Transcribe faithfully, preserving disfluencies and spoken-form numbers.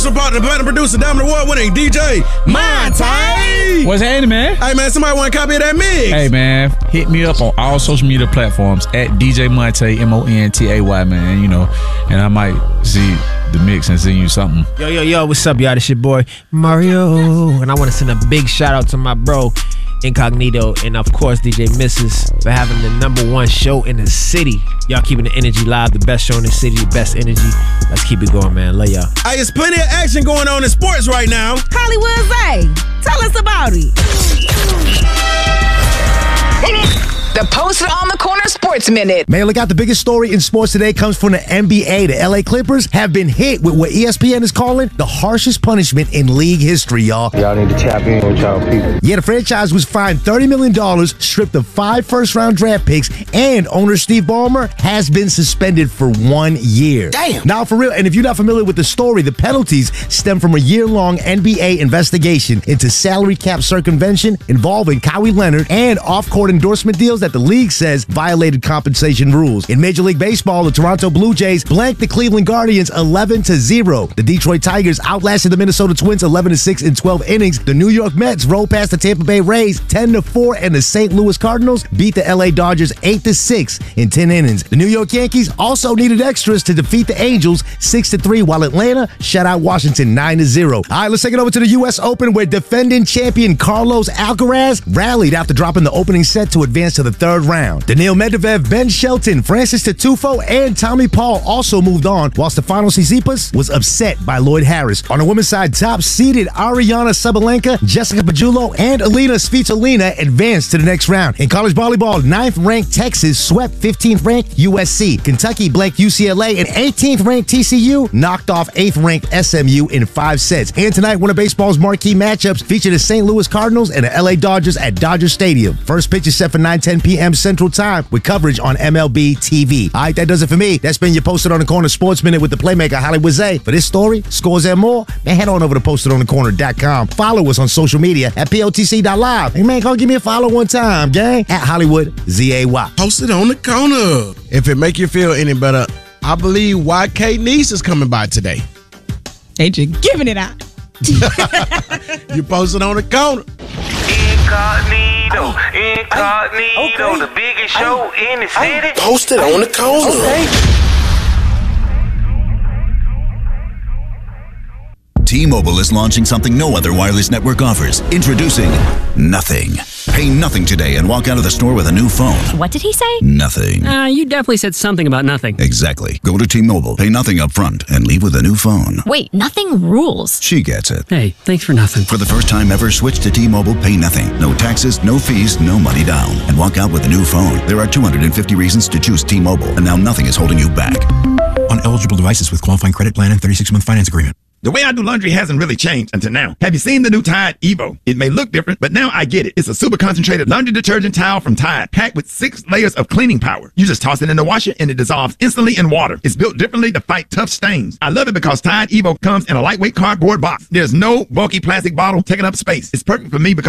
producer, partner, platinum producer, Diamond Award winning D J Monte. What's happening, man? Hey, man, somebody want a copy of that mix? Hey, man, hit me up on all social media platforms at D J Monte, M O N T A Y, man, you know, and I might see the mix and send you something. Yo, yo, yo, what's up, y'all? This your boy, Mario, and I want to send a big shout out to my bro, Incognito, and of course D J Missus for having the number one show in the city. Y'all keeping the energy live, the best show in the city, the best energy. Let's keep it going, man. Love y'all. Hey, there's plenty of action going on in sports right now. Hollywood Zay, tell us about it. The Posted on the Corner Sports Minute. Man, look out, the biggest story in sports today comes from the N B A. The L A Clippers have been hit with what E S P N is calling the harshest punishment in league history, y'all. Y'all need to tap in with y'all people. Yeah, the franchise was fined thirty million dollars, stripped of five first-round draft picks, and owner Steve Ballmer has been suspended for one year. Damn. Now, for real, and if you're not familiar with the story, the penalties stem from a year-long N B A investigation into salary cap circumvention involving Kawhi Leonard and off-court endorsement deals that the league says violated compensation rules. In Major League Baseball, the Toronto Blue Jays blanked the Cleveland Guardians eleven to zero. The Detroit Tigers outlasted the Minnesota Twins eleven to six in twelve innings. The New York Mets rolled past the Tampa Bay Rays ten to four, and the Saint Louis Cardinals beat the L A Dodgers eight to six in ten innings. The New York Yankees also needed extras to defeat the Angels six to three, while Atlanta shut out Washington nine to zero. All right, let's take it over to the U S Open, where defending champion Carlos Alcaraz rallied after dropping the opening set to advance to the third round. Daniil Medvedev, Ben Shelton, Francis Titufo, and Tommy Paul also moved on, while Stefanos Tsitsipas was upset by Lloyd Harris. On the women's side, top-seeded Ariana Sabalenka, Jessica Pegula, and Alina Svitolina advanced to the next round. In college volleyball, ninth-ranked Texas swept fifteenth-ranked U S C. Kentucky blanked U C L A, and eighteenth-ranked T C U knocked off eighth-ranked S M U in five sets. And tonight, one of baseball's marquee matchups featured the Saint Louis Cardinals and the L A Dodgers at Dodger Stadium. First pitch is set for nine ten p.m. Central Time with coverage on M L B T V. All right, that does it for me. That's been your Posted on the Corner Sports Minute with the playmaker Hollywood Zay. For this story, scores, and more, man, head on over to post it on the corner dot com. Follow us on social media at P O T C dot live. Hey, man, go give me a follow one time, gang, at Hollywood Z A Y. Posted on the Corner. If it make you feel any better, I believe Y K Niece is coming by today. They just giving it out. You posted on the corner. Incognito, incognito, okay. The biggest show I, in the city. Posted on the corner. Okay. T-Mobile is launching something no other wireless network offers. Introducing Nothing. Pay nothing today and walk out of the store with a new phone. What did he say? Nothing. Uh, you definitely said something about nothing. Exactly. Go to T-Mobile, pay nothing up front, and leave with a new phone. Wait, nothing rules. She gets it. Hey, thanks for nothing. For the first time ever, switch to T-Mobile, pay nothing. No taxes, no fees, no money down. And walk out with a new phone. There are two hundred fifty reasons to choose T-Mobile, and now nothing is holding you back. On eligible devices with qualifying credit plan and thirty-six month finance agreement. The way I do laundry hasn't really changed until now. Have you seen the new Tide Evo? It may look different, but now I get it. It's a super concentrated laundry detergent towel from Tide, packed with six layers of cleaning power. You just toss it in the washer and it dissolves instantly in water. It's built differently to fight tough stains. I love it because Tide Evo comes in a lightweight cardboard box. There's no bulky plastic bottle taking up space. It's perfect for me because